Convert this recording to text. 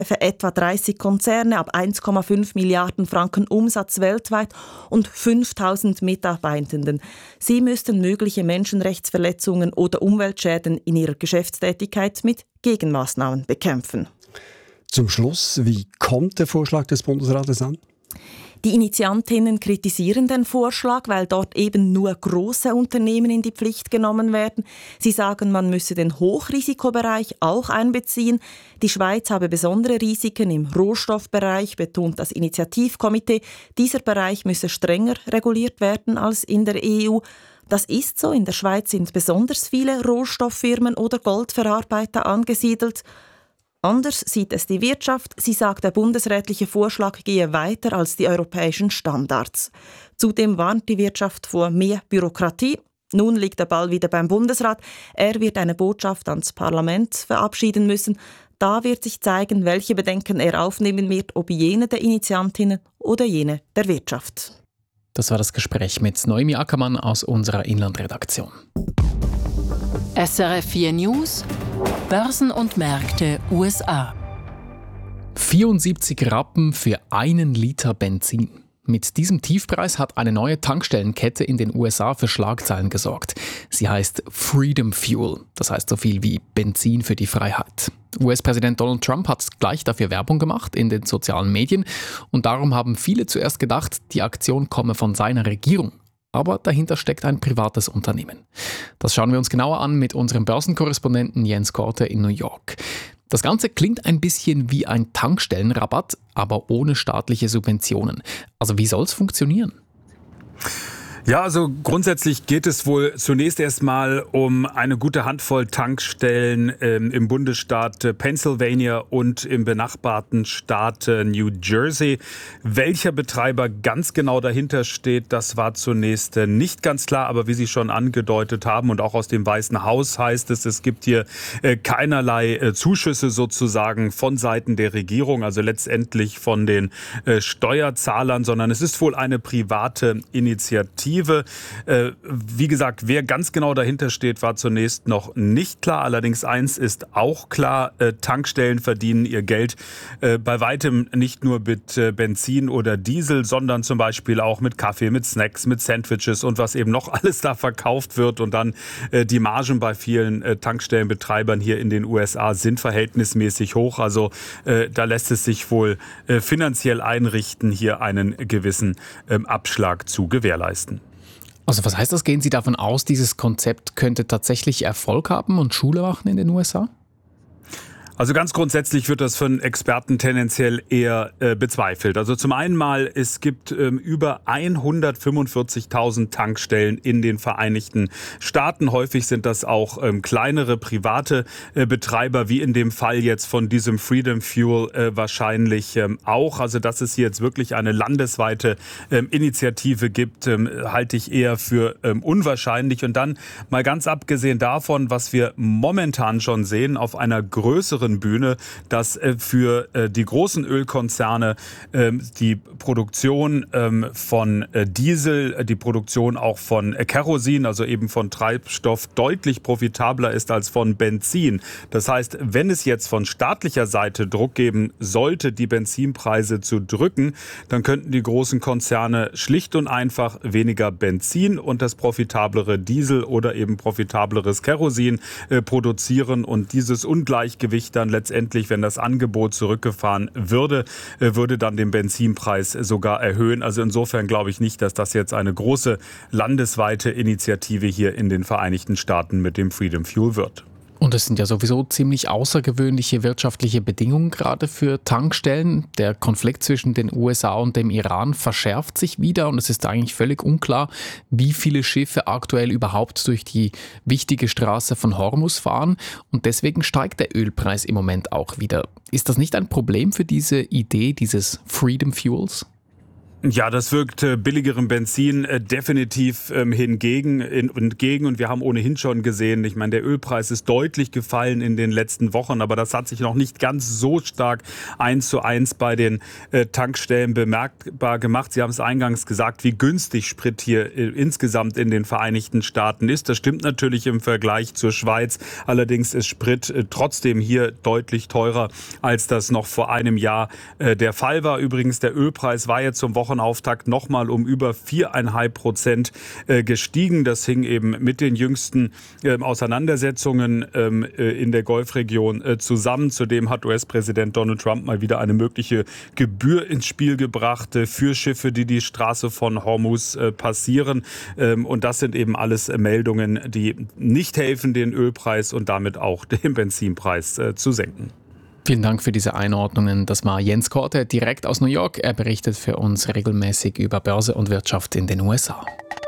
für etwa 30 Konzerne ab 1,5 Milliarden Franken Umsatz weltweit und 5.000 Mitarbeitenden. Sie müssten mögliche Menschenrechtsverletzungen oder Umweltschäden in ihrer Geschäftstätigkeit mit Gegenmaßnahmen bekämpfen. Zum Schluss, wie kommt der Vorschlag des Bundesrates an? Die Initiantinnen kritisieren den Vorschlag, weil dort eben nur große Unternehmen in die Pflicht genommen werden. Sie sagen, man müsse den Hochrisikobereich auch einbeziehen. Die Schweiz habe besondere Risiken im Rohstoffbereich, betont das Initiativkomitee. Dieser Bereich müsse strenger reguliert werden als in der EU. Das ist so. In der Schweiz sind besonders viele Rohstofffirmen oder Goldverarbeiter angesiedelt. Anders sieht es die Wirtschaft. Sie sagt, der bundesrätliche Vorschlag gehe weiter als die europäischen Standards. Zudem warnt die Wirtschaft vor mehr Bürokratie. Nun liegt der Ball wieder beim Bundesrat. Er wird eine Botschaft ans Parlament verabschieden müssen. Da wird sich zeigen, welche Bedenken er aufnehmen wird, ob jene der Initiantinnen oder jene der Wirtschaft. Das war das Gespräch mit Noemi Ackermann aus unserer Inlandredaktion. SRF 4 News, Börsen und Märkte USA. 74 Rappen für 1 Liter Benzin. Mit diesem Tiefpreis hat eine neue Tankstellenkette in den USA für Schlagzeilen gesorgt. Sie heißt Freedom Fuel, das heißt so viel wie Benzin für die Freiheit. US-Präsident Donald Trump hat gleich dafür Werbung gemacht in den sozialen Medien und darum haben viele zuerst gedacht, die Aktion komme von seiner Regierung. Aber dahinter steckt ein privates Unternehmen. Das schauen wir uns genauer an mit unserem Börsenkorrespondenten Jens Korte in New York. Das Ganze klingt ein bisschen wie ein Tankstellenrabatt, aber ohne staatliche Subventionen. Also wie soll es funktionieren? Ja, also grundsätzlich geht es wohl zunächst erstmal um eine gute Handvoll Tankstellen im Bundesstaat Pennsylvania und im benachbarten Staat New Jersey. Welcher Betreiber ganz genau dahinter steht, das war zunächst nicht ganz klar. Aber wie Sie schon angedeutet haben und auch aus dem Weißen Haus heißt es, es gibt hier keinerlei Zuschüsse sozusagen von Seiten der Regierung, also letztendlich von den Steuerzahlern, sondern es ist wohl eine private Initiative. Wie gesagt, wer ganz genau dahinter steht, war zunächst noch nicht klar. Allerdings eins ist auch klar, Tankstellen verdienen ihr Geld bei weitem nicht nur mit Benzin oder Diesel, sondern zum Beispiel auch mit Kaffee, mit Snacks, mit Sandwiches und was eben noch alles da verkauft wird. Und dann die Margen bei vielen Tankstellenbetreibern hier in den USA sind verhältnismäßig hoch. Also da lässt es sich wohl finanziell einrichten, hier einen gewissen Abschlag zu gewährleisten. Also was heißt das? Gehen Sie davon aus, dieses Konzept könnte tatsächlich Erfolg haben und Schule machen in den USA? Also ganz grundsätzlich wird das von Experten tendenziell eher bezweifelt. Also zum einen mal, es gibt über 145.000 Tankstellen in den Vereinigten Staaten. Häufig sind das auch kleinere private Betreiber, wie in dem Fall jetzt von diesem Freedom Fuel wahrscheinlich auch. Also dass es hier jetzt wirklich eine landesweite Initiative gibt, halte ich eher für unwahrscheinlich. Und dann mal ganz abgesehen davon, was wir momentan schon sehen auf einer größeren Bühne, dass für die großen Ölkonzerne die Produktion von Diesel, die Produktion auch von Kerosin, also eben von Treibstoff, deutlich profitabler ist als von Benzin. Das heißt, wenn es jetzt von staatlicher Seite Druck geben sollte, die Benzinpreise zu drücken, dann könnten die großen Konzerne schlicht und einfach weniger Benzin und das profitablere Diesel oder eben profitableres Kerosin produzieren und dieses Ungleichgewicht dann letztendlich, wenn das Angebot zurückgefahren würde, würde dann den Benzinpreis sogar erhöhen. Also insofern glaube ich nicht, dass das jetzt eine große landesweite Initiative hier in den Vereinigten Staaten mit dem Freedom Fuel wird. Und es sind ja sowieso ziemlich außergewöhnliche wirtschaftliche Bedingungen gerade für Tankstellen. Der Konflikt zwischen den USA und dem Iran verschärft sich wieder und es ist eigentlich völlig unklar, wie viele Schiffe aktuell überhaupt durch die wichtige Straße von Hormuz fahren. Und deswegen steigt der Ölpreis im Moment auch wieder. Ist das nicht ein Problem für diese Idee dieses Freedom Fuels? Ja, das wirkt billigerem Benzin definitiv entgegen. Und wir haben ohnehin schon gesehen, ich meine, der Ölpreis ist deutlich gefallen in den letzten Wochen, aber das hat sich noch nicht ganz so stark 1:1 bei den Tankstellen bemerkbar gemacht. Sie haben es eingangs gesagt, wie günstig Sprit hier insgesamt in den Vereinigten Staaten ist. Das stimmt natürlich im Vergleich zur Schweiz. Allerdings ist Sprit trotzdem hier deutlich teurer, als das noch vor einem Jahr der Fall war. Übrigens, der Ölpreis war jetzt zum Wochenauftakt nochmal um über 4,5% gestiegen. Das hing eben mit den jüngsten Auseinandersetzungen in der Golfregion zusammen. Zudem hat US-Präsident Donald Trump mal wieder eine mögliche Gebühr ins Spiel gebracht für Schiffe, die die Straße von Hormuz passieren. Und das sind eben alles Meldungen, die nicht helfen, den Ölpreis und damit auch den Benzinpreis zu senken. Vielen Dank für diese Einordnungen. Das war Jens Korte direkt aus New York. Er berichtet für uns regelmäßig über Börse und Wirtschaft in den USA.